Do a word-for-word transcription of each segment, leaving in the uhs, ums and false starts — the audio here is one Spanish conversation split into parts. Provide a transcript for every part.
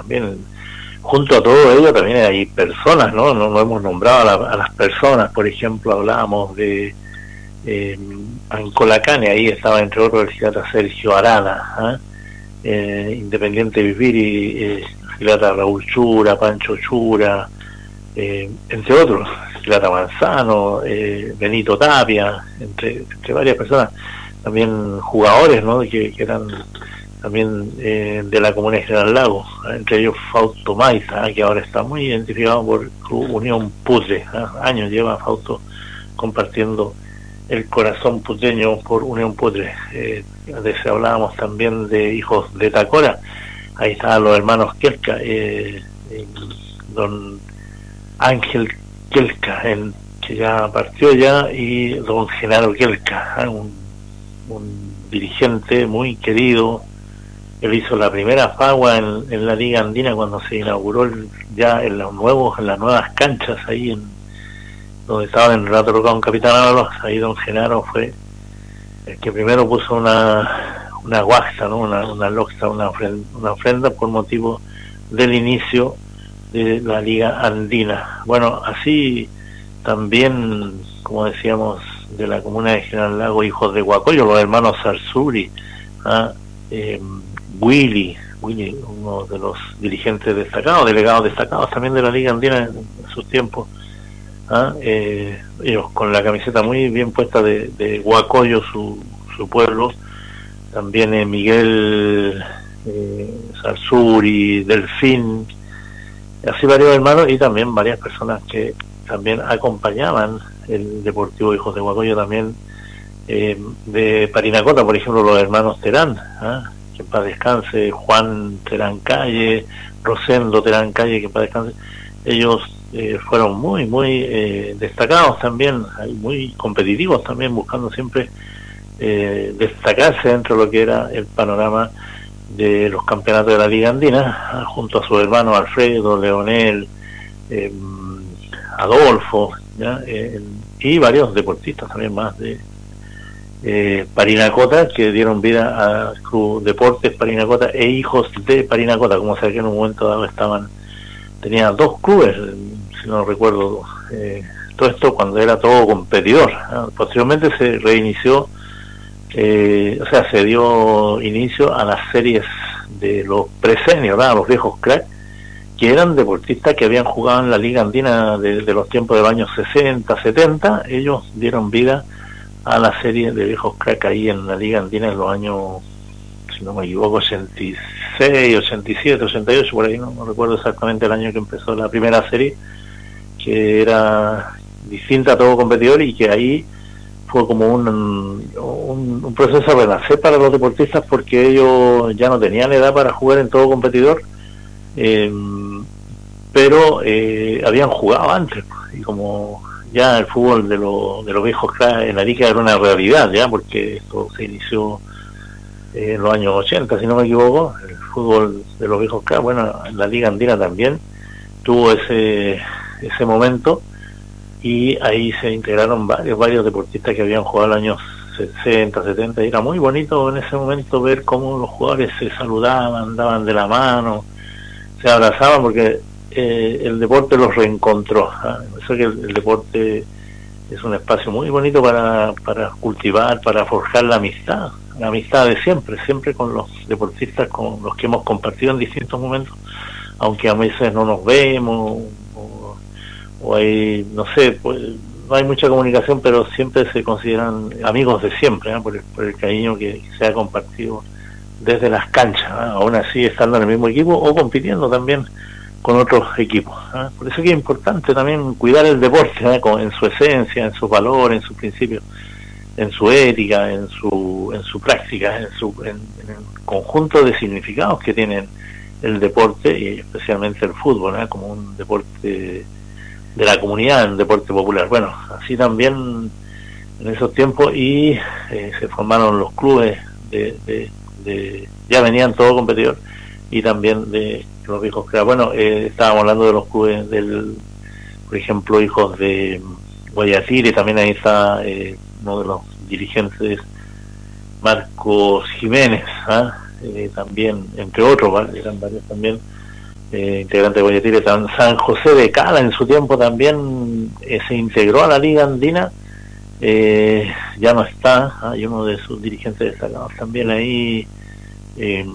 también junto a todo ello también hay personas, ¿no? No, no hemos nombrado a, la, a las personas, por ejemplo, hablábamos de eh, Ancolacane, ahí estaba entre otros el gilata Sergio Arana, ¿eh? Eh, Independiente Viviri, eh, gilata Raúl Chura, Pancho Chura, eh, entre otros, gilata Manzano, eh, Benito Tapia, entre, entre varias personas, también jugadores, ¿no? Que, que eran también eh, de la comuna de General Lago, ¿eh? Entre ellos Fausto Maiza, ¿eh? Que ahora está muy identificado por Unión Putre, ¿eh? Años lleva Fausto compartiendo el corazón puteño por Unión Putre. Eh, de ese hablábamos también de hijos de Tacora, ahí estaban los hermanos Kelka, eh, eh, don Ángel Kelka, el que ya partió ya, y don Genaro Kelka, ¿eh? un, un dirigente muy querido. Él hizo la primera fagua en, en la Liga Andina cuando se inauguró el, ya en los nuevos, en las nuevas canchas ahí en donde estaba en Rato Rocado en Capitán Ábalos. Ahí don Genaro fue el que primero puso una una guaxa, ¿no? una, una loxa, una ofrenda, una ofrenda por motivo del inicio de la Liga Andina. Bueno, así también, como decíamos, de la comuna de General Lago, hijos de Huacoyo, los hermanos Sarsuri, ¿ah? eh, Willy, Willy, uno de los dirigentes destacados, delegados destacados también de la Liga Andina en, en sus tiempos, ¿ah? eh, ellos con la camiseta muy bien puesta de, de Huacoyo, su, su pueblo. También eh, Miguel eh, Sarsuri, Delfín, así varios hermanos, y también varias personas que también acompañaban el Deportivo Hijos de Huacoyo, también eh, de Parinacota, por ejemplo, los hermanos Terán, ¿eh? que en paz descanse, Juan Terán Calle, Rosendo Terán Calle, que en paz descanse. Ellos eh, fueron muy, muy eh, destacados también, muy competitivos también, buscando siempre eh, destacarse dentro de lo que era el panorama de los campeonatos de la Liga Andina, junto a sus hermanos Alfredo, Leonel, eh, Adolfo, ¿ya? Eh, y varios deportistas también más de eh, Parinacota, que dieron vida a Club Deportes Parinacota e Hijos de Parinacota, como sea que en un momento dado estaban, tenían dos clubes, si no recuerdo, eh, todo esto cuando era todo competidor, ¿no? Posteriormente se reinició, eh, o sea, se dio inicio a las series de los presenios, ¿verdad? Los viejos cracks, que eran deportistas que habían jugado en la Liga Andina de, de los tiempos de los años sesenta, setenta. Ellos dieron vida a la serie de viejos crack ahí en la Liga Andina en los años, si no me equivoco, ochenta y seis, ochenta y siete, ochenta y ocho, por ahí, no, no recuerdo exactamente el año que empezó la primera serie, que era distinta a todo competidor, y que ahí fue como un, un, un proceso de renacer para los deportistas, porque ellos ya no tenían edad para jugar en todo competidor, eh, pero eh, habían jugado antes, y como ya el fútbol de, lo, de los viejos en la liga era una realidad, ya, porque esto se inició eh, en los años ochenta, si no me equivoco, el fútbol de los viejos K, bueno, en la Liga Andina también tuvo ese ese momento, y ahí se integraron varios varios deportistas que habían jugado en los años sesenta, setenta, y era muy bonito en ese momento ver cómo los jugadores se saludaban, daban de la mano, se abrazaban, porque eh, el deporte los reencontró, ¿eh? Eso que el, el deporte es un espacio muy bonito para, para cultivar, para forjar la amistad, la amistad de siempre, siempre con los deportistas con los que hemos compartido en distintos momentos, aunque a veces no nos vemos, o, o hay, no sé, pues no hay mucha comunicación, pero siempre se consideran amigos de siempre, ¿eh? por, el, por el cariño que se ha compartido desde las canchas, ¿eh? Aún así estando en el mismo equipo o compitiendo también con otros equipos, ¿eh? Por eso que es importante también cuidar el deporte, ¿eh? En su esencia, en sus valores, en sus principios, en su ética, en su en su práctica, en su en, en el conjunto de significados que tienen el deporte, y especialmente el fútbol, ¿eh? Como un deporte de la comunidad, un deporte popular. Bueno, así también en esos tiempos, y eh, se formaron los clubes de, de, de ya venían todo competidor, y también de los viejos que bueno, eh, estábamos hablando de los clubes del, por ejemplo, Hijos de Guayaquil, y también ahí está eh, uno de los dirigentes, Marcos Jiménez, ¿eh? Eh, también, entre otros, ¿vale? Eran varios también, eh, integrante de Guayaquil, San José de Cala en su tiempo también eh, se integró a la Liga Andina, eh, ya no está, hay uno de sus dirigentes destacados también ahí, eh,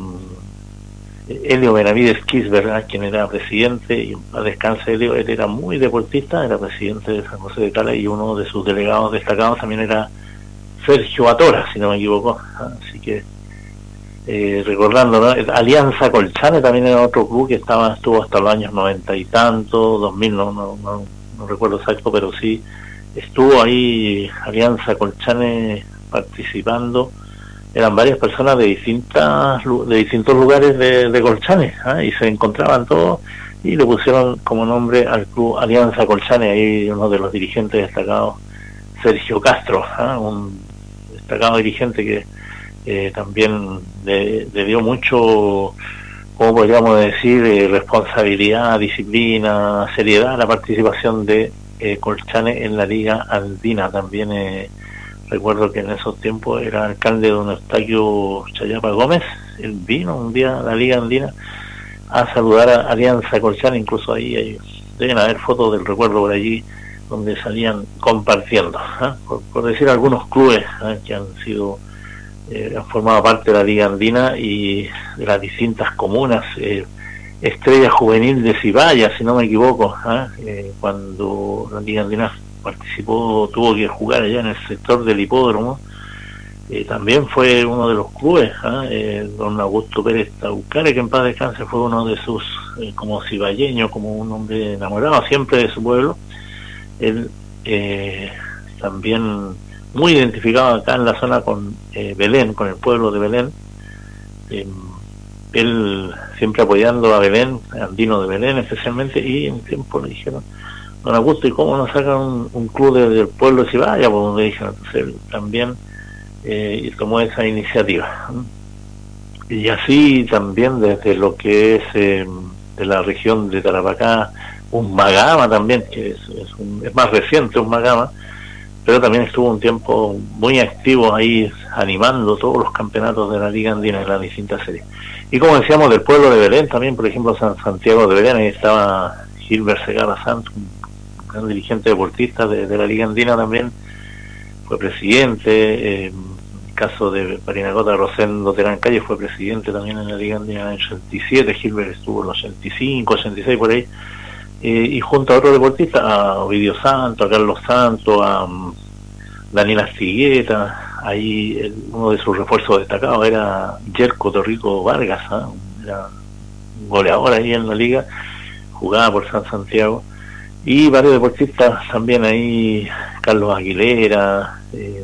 Helio Benavides Quisberg, quien era presidente, y a descanse Helio, él era muy deportista, era presidente de San José de Cala, y uno de sus delegados destacados también era Sergio Atora, si no me equivoco, así que eh, recordando, ¿no? Alianza Colchane también era otro club que estaba estuvo hasta los años noventa y tanto, dos mil, no, no, no, no recuerdo exacto, pero sí estuvo ahí Alianza Colchane participando. Eran varias personas de distintas de distintos lugares de, de Colchane, ¿eh? Y se encontraban todos y le pusieron como nombre al club Alianza Colchane. Ahí uno de los dirigentes destacados, Sergio Castro, ¿eh? Un destacado dirigente que eh, también le, le dio mucho, como podríamos decir, eh, responsabilidad, disciplina, seriedad a la participación de eh, Colchane en la Liga Andina. También eh, recuerdo que en esos tiempos era alcalde don Eustaquio Chayapa Gómez. Él vino un día a la Liga Andina a saludar a Alianza Colchane, incluso ahí hay, deben haber fotos del recuerdo por allí donde salían compartiendo, ¿eh? por, por decir algunos clubes ¿eh? que han sido eh, han formado parte de la Liga Andina y de las distintas comunas. eh, Estrella Juvenil de Cibaya, si no me equivoco, ¿eh? Eh, cuando la Liga Andina participó, tuvo que jugar allá en el sector del hipódromo, eh, también fue uno de los clubes, ¿eh? Eh, don Augusto Pérez Taucare, que en paz descanse, fue uno de sus, eh, como cibayeño, como un hombre enamorado siempre de su pueblo. Él eh, también muy identificado acá en la zona con eh, Belén, con el pueblo de Belén. Eh, él siempre apoyando a Belén, Andino de Belén especialmente, y en tiempo le dijeron, don Augusto, ¿y cómo nos sacan un, un club de, del pueblo de Cibaya? Pues donde dijeron, entonces él también eh, tomó esa iniciativa. Y así también desde lo que es eh, de la región de Tarapacá, un Magama también, que es, es, un, es más reciente un Magama, pero también estuvo un tiempo muy activo ahí animando todos los campeonatos de la Liga Andina en las distintas series. Y como decíamos, del pueblo de Belén también, por ejemplo, San Santiago de Belén, ahí estaba Gilbert Segarra Santos, un gran dirigente deportista de, de la Liga Andina también, fue presidente. Eh, el caso de Parinacota Rosendo Terán Calle fue presidente también en la Liga Andina en el ochenta y siete, Gilbert estuvo en los ochenta y cinco, ochenta y seis por ahí. Eh, y junto a otros deportistas, a Ovidio Santos, a Carlos Santos, a um, Daniel Astigueta, ahí el, uno de sus refuerzos destacados era Yerko Torrico Vargas, ¿eh? Era un goleador ahí en la liga, jugaba por San Santiago, y varios deportistas también ahí, Carlos Aguilera, eh,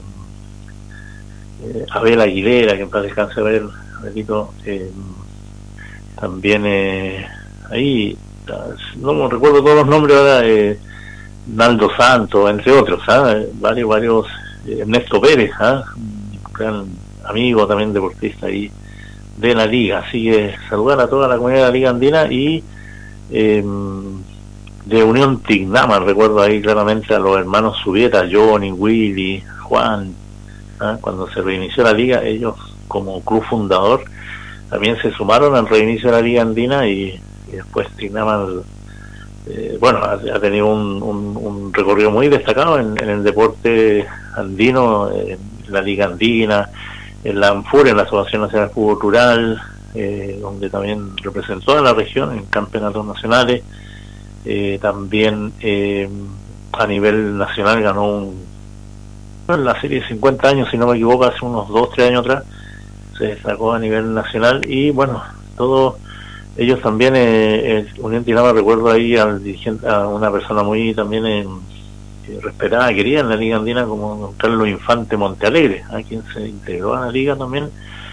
eh, Abel Aguilera, que en paz descanse Abel, Abelito, eh, también eh, ahí, no me recuerdo todos los nombres ahora, eh, Naldo Santos, entre otros, ¿eh? varios, varios, eh, Ernesto Pérez, ¿eh? un gran amigo también deportista ahí de la liga. Así que saludar a toda la comunidad de la Liga Andina y eh, de Unión Tignama, recuerdo ahí claramente a los hermanos Subieta, Johnny, Willy, Juan, ¿eh? cuando se reinició la liga, ellos como club fundador también se sumaron al reinicio de la Liga Andina y y después Tignama, eh, bueno, ha, ha tenido un, un, un recorrido muy destacado en, en el deporte andino, en la Liga Andina, en la ANFUR, en la Asociación Nacional de Fútbol Rural, eh, donde también representó a la región en campeonatos nacionales. Eh, también eh, a nivel nacional ganó un, en la serie de cincuenta años, si no me equivoco, hace unos dos, tres años atrás, se destacó a nivel nacional. Y bueno, todo ellos también, eh, eh, Unión Tignama, recuerdo ahí al dirigente, a una persona muy también eh, respetada, querida en la Liga Andina, como don Carlos Infante Montealegre, a quien se integró a la liga también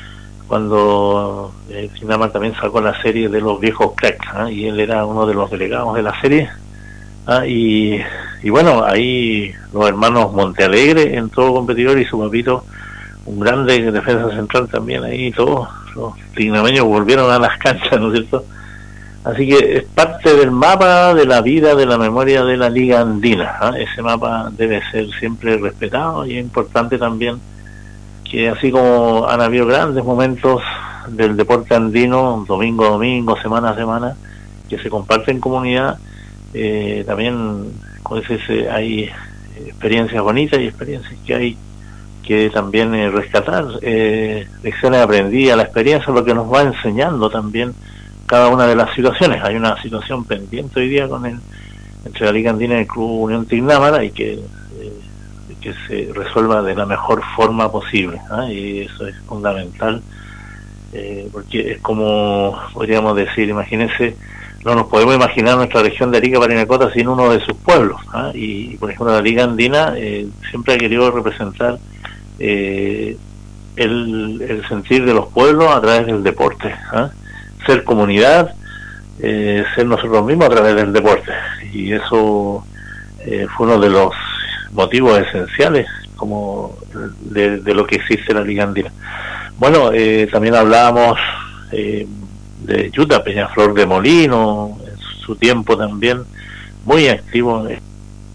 cuando eh, Tignama también sacó la serie de los viejos cracks, ¿eh? Y él era uno de los delegados de la serie, ¿eh? y, y bueno, ahí los hermanos Montealegre en todo competidor y su papito, un grande defensa central también, ahí todos los tignameños volvieron a las canchas, ¿no es cierto? Así que es parte del mapa de la vida, de la memoria de la Liga Andina, ¿eh? Ese mapa debe ser siempre respetado y es importante también que así como han habido grandes momentos del deporte andino, domingo a domingo, semana a semana, que se comparte en comunidad, eh, también como dices, hay experiencias bonitas y experiencias que hay que también eh, rescatar, eh, lecciones aprendidas, la experiencia es lo que nos va enseñando también cada una de las situaciones. Hay una situación pendiente hoy día con el entre la Liga Andina y el Club Unión Tecnámara y que eh, que se resuelva de la mejor forma posible, ¿eh? Y eso es fundamental, eh, porque es como podríamos decir, imagínense, no nos podemos imaginar nuestra región de Arica Parinacota sin uno de sus pueblos, ¿eh? Y por ejemplo la Liga Andina eh, siempre ha querido representar eh, el, el sentir de los pueblos a través del deporte, ¿eh? Ser comunidad, eh, ser nosotros mismos a través del deporte, y eso eh, fue uno de los motivos esenciales como de, de lo que existe la Liga Andina. Bueno, eh, también hablábamos eh, de Yuta Peñaflor de Molino, en su tiempo también muy activo en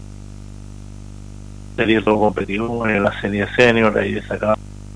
serie todo competitivo en la serie senior, ahí destacaba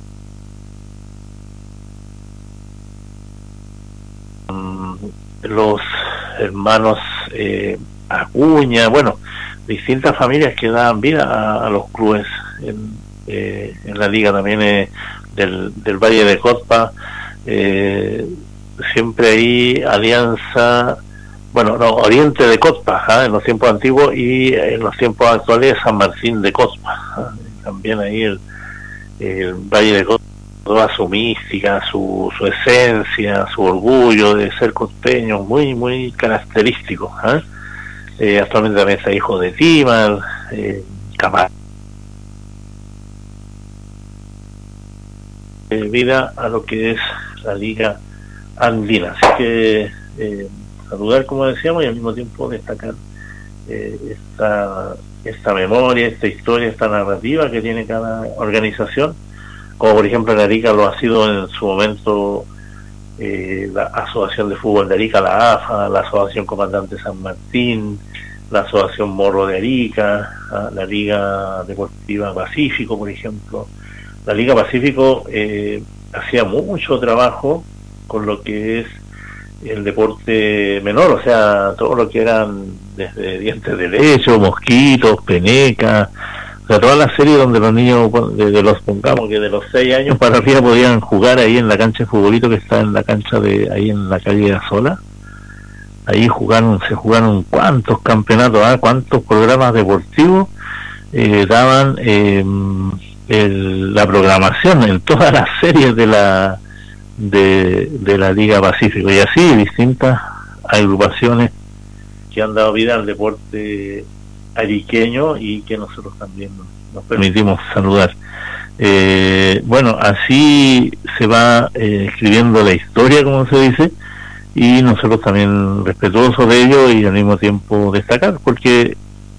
los hermanos eh, Acuña, bueno, distintas familias que daban vida a, a los clubes en, eh, en la liga también eh, del, del Valle de Cotpa, eh, siempre hay alianza, bueno, no, Oriente de Cotpa, ¿eh? En los tiempos antiguos, y en los tiempos actuales San Martín de Cotpa, ¿eh? También ahí el, el Valle de Cotpa, toda su mística, su, su esencia, su orgullo de ser costeño, muy, muy característico, ¿eh? Eh, actualmente también está hijo de Timar, eh, capaz de vida a lo que es la Liga Andina. Así que eh, saludar, como decíamos, y al mismo tiempo destacar eh, esta, esta memoria, esta historia, esta narrativa que tiene cada organización, como por ejemplo en Arica lo ha sido en su momento eh, la Asociación de Fútbol de Arica, la A F A, la Asociación Comandante San Martín, la Asociación Morro de Arica, la Liga Deportiva Pacífico, por ejemplo. La Liga Pacífico eh, hacía mucho trabajo con lo que es el deporte menor, o sea, todo lo que eran desde dientes de leche, mosquitos, penecas, o sea, todas las series donde los niños, de los pongamos que de los seis años para arriba podían jugar ahí en la cancha de futbolito que está en la cancha de ahí en la calle de Azola. Ahí jugaron, se jugaron cuántos campeonatos, ¿eh? Cuántos programas deportivos eh, daban eh, el, la programación en todas las series de la de, de la Liga Pacífico, y así distintas agrupaciones que han dado vida al deporte ariqueño y que nosotros también nos permitimos saludar. Eh, bueno, así se va eh, escribiendo la historia, como se dice, y nosotros también respetuosos de ello y al mismo tiempo destacar, porque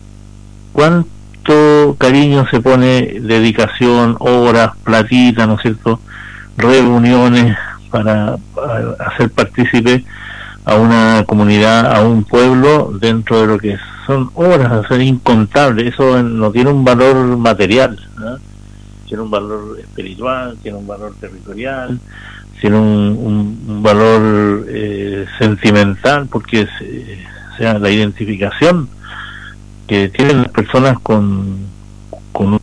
cuánto cariño se pone, dedicación, horas, platita, ¿no es cierto?, reuniones para, para hacer partícipe a una comunidad, a un pueblo, dentro de lo que son horas, o sea, incontables. Eso no tiene un valor material, ¿no? Tiene un valor espiritual, tiene un valor territorial, tiene un, un, un valor eh, sentimental, porque es, eh, o sea, la identificación que tienen las personas con, con un,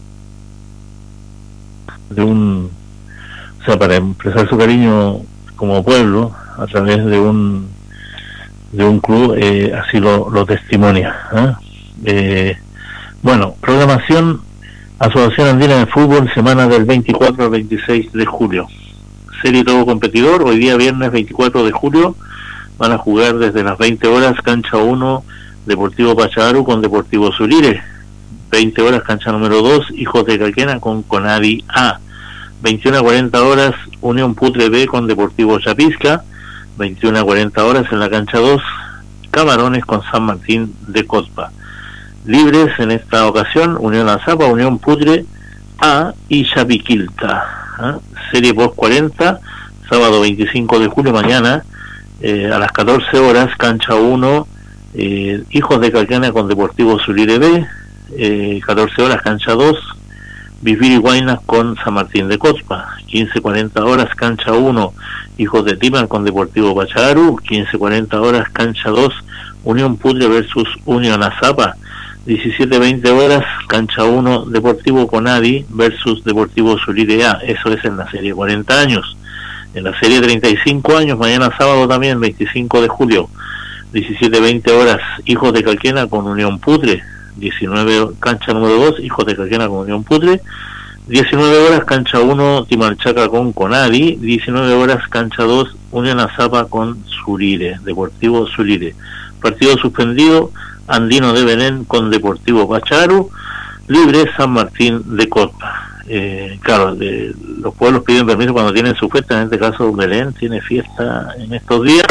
de un, o sea, para expresar su cariño como pueblo a través de un de un club, eh, así lo, lo testimonia, ¿eh? Eh, bueno, programación: Asociación Andina de Fútbol, semana del veinticuatro al veintiséis de julio. Serie todo competidor, hoy día viernes veinticuatro de julio van a jugar desde las veinte horas, cancha uno, Deportivo Pacharu con Deportivo Surire, veinte horas, cancha número dos, Hijos de Caquena con Conadi A, veintiuna a cuarenta horas, Unión Putre B con Deportivo Chapisca, veintiuna a cuarenta horas en la cancha dos, Camarones con San Martín de Cotpa. Libres en esta ocasión, Unión Azapa, Unión Putre A y Chapiquilta. ¿eh? Serie post cuarenta, sábado veinticinco de julio, mañana, eh, a las catorce horas, cancha uno, eh, Hijos de Caquena con Deportivo Surire B, eh, catorce horas, cancha dos, Bisbiri Guaynas con San Martín de Cospa. quince cuarenta horas, cancha uno, Hijos de Tímar con Deportivo Pacharu. quince cuarenta horas, cancha dos, Unión Putre versus Unión Azapa. diecisiete veinte horas, cancha uno, Deportivo Conadi versus Deportivo Surire A. Eso es en la serie cuarenta años. En la serie treinta y cinco años, mañana sábado también, veinticinco de julio, diecisiete veinte horas, Hijos de Calquena con Unión Putre. diecinueve, cancha número dos, Hijos de Calquena con Unión Putre. diecinueve horas, cancha uno, Timarchaca con Conadi. diecinueve horas, cancha dos, Unión Azapa con Surire, Deportivo Surire. Partido suspendido, Andino de Belén con Deportivo Pacharu. Libre, San Martín de Cospa. Eh, claro, de, los pueblos piden permiso cuando tienen su fiesta. En este caso Belén tiene fiesta en estos días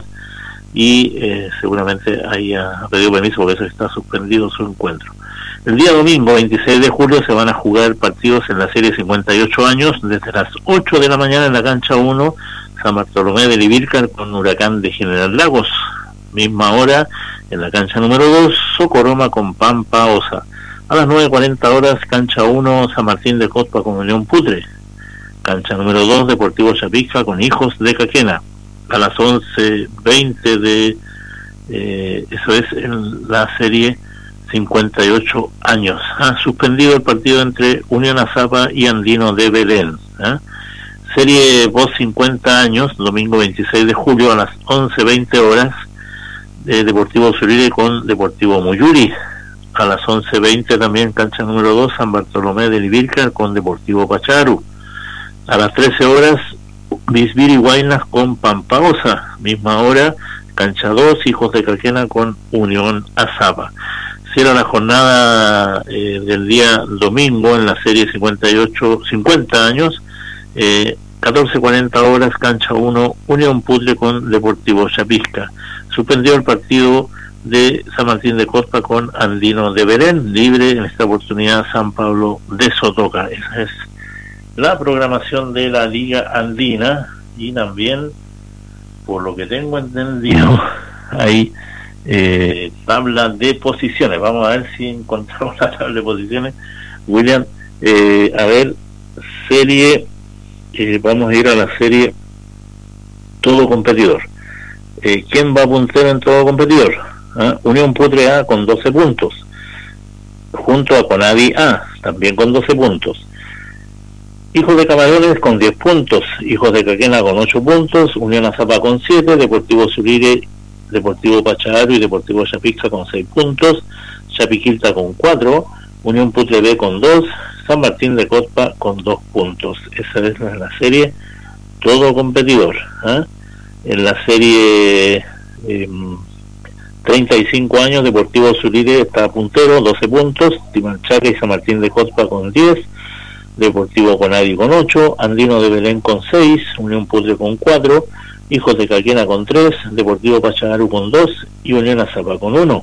y eh, seguramente haya pedido permiso porque eso está suspendido su encuentro. El día domingo veintiséis de julio se van a jugar partidos en la serie cincuenta y ocho años desde las ocho de la mañana en la cancha uno, San Bartolomé de Livircar con Huracán de General Lagos. Misma hora en la cancha número dos, Socoroma con Pampa Osa. A las nueve cuarenta horas, cancha uno, San Martín de Cospa con Unión Putre. Cancha número dos, Deportivo Chapizca con Hijos de Caquena. A las once veinte de, eh, eso es en la serie cincuenta y ocho años. Ha suspendido el partido entre Unión Azapa y Andino de Belén. ¿eh? Serie post cincuenta años, domingo veintiséis de julio a las once veinte horas, de Deportivo Surire con Deportivo Muyuri. A las once veinte también cancha número dos, San Bartolomé de Livircar con Deportivo Pacharu. A las trece horas, Bisbiri Guaynas con Pampaosa. Misma hora, cancha dos, Hijos de Calquena con Unión Azapa. Cierra la jornada eh, del día domingo en la serie cincuenta y ocho, cincuenta años, eh, catorce cuarenta horas, cancha uno, Unión Putre con Deportivo Chapizca. Suspendió el partido de San Martín de Cospa con Andino de Belén, libre en esta oportunidad San Pablo de Sotoca. Esa es la programación de la Liga Andina y también, por lo que tengo entendido, hay eh, tabla de posiciones. Vamos a ver si encontramos la tabla de posiciones. William, eh, a ver, serie, eh, vamos a ir a la serie todo competidor. Eh, ¿Quién va puntero en todo competidor? ¿Ah? Unión Putre A con doce puntos, junto a Conadi A, también con doce puntos. Hijos de Camarones con diez puntos, Hijos de Caquena con ocho puntos, Unión Azapa con siete, Deportivo Surire, Deportivo Pacharu y Deportivo Chapizca con seis puntos, Chapiquilta con cuatro, Unión Putre B con dos, San Martín de Cospa con dos puntos. Esa es la serie todo competidor. ¿eh? En la serie eh, treinta y cinco años, Deportivo Surire está puntero, doce puntos, Timanchaca y San Martín de Cospa con diez, Deportivo Conadi con ocho, Andino de Belén con seis, Unión Putre con cuatro, Hijos de Caquena con tres, Deportivo Pacharu con dos y Unión Azapa con uno.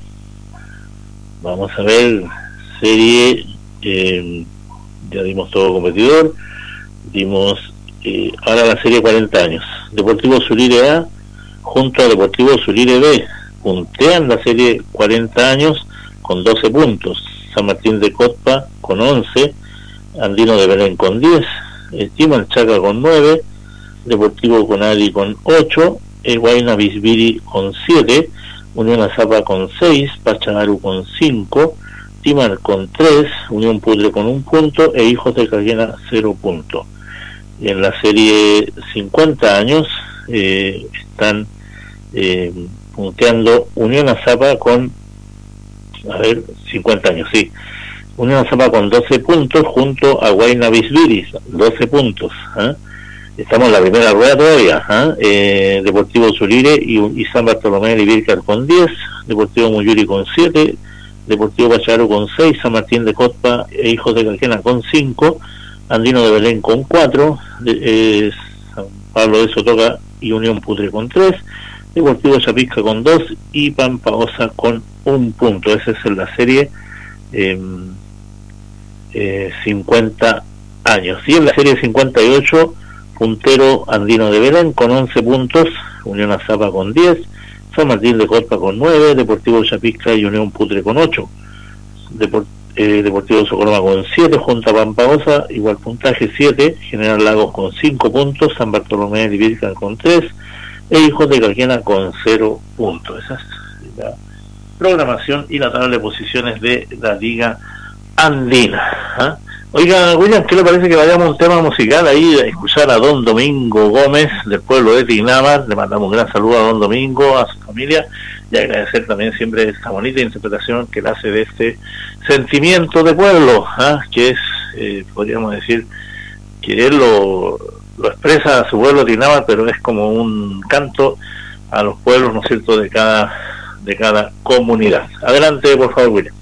Vamos a ver serie, eh, ya dimos todo competidor, dimos eh, ahora la serie cuarenta años. Deportivo Surire A junto a Deportivo Surire B puntean la serie cuarenta años con doce puntos, San Martín de Cospa con once, Andino de Belén con diez, Timanchaca con nueve, Deportivo Conadi con ocho, Guayna Bisbiri con siete, Unión Azapa con seis, Pacharu con cinco, Timar con tres, Unión Putre con un punto e Hijos de Caquena cero puntos. En la serie cincuenta años eh, están eh, punteando Unión Azapa con, a ver, cincuenta años, sí, Unión Azapa con doce puntos junto a Guayna Bisbiri, doce puntos. ¿eh? Estamos en la primera rueda todavía. ¿eh? Eh, Deportivo Surire y, y San Bartolomé de Livircar con diez, Deportivo Muyuri con siete, Deportivo Pacharu con seis, San Martín de Cospa e Hijos de Calquena con cinco, Andino de Belén con cuatro, de, eh, San Pablo de Sotoca y Unión Putre con tres, Deportivo Chapizca con dos y Pampaosa con un punto. Esa es la serie eh, eh, cincuenta años. Y en la serie cincuenta y ocho, puntero Andino de Belén con once puntos, Unión Azapa con diez, San Martín de Cospa con nueve, Deportivo Chapizca y Unión Putre con ocho. Deport eh, Deportivo Socoroma con siete, Junta Pampaosa, igual puntaje siete, General Lagos con cinco puntos, San Bartolomé de Ibirca con tres, e Hijos de Calquena con cero puntos. Esa es la programación y la tabla de posiciones de la Liga Andina. ¿Ah? Oiga, William, ¿qué le parece que vayamos a un tema musical ahí, a escuchar a don Domingo Gómez del pueblo de Tinamar? Le mandamos un gran saludo a don Domingo, a su familia, y agradecer también siempre esta bonita interpretación que él hace de este sentimiento de pueblo, ¿ah? Que es, eh, podríamos decir, que él lo, lo expresa a su pueblo Tinamar, pero es como un canto a los pueblos, ¿no es cierto?, de cada, de cada comunidad. Adelante, por favor, William.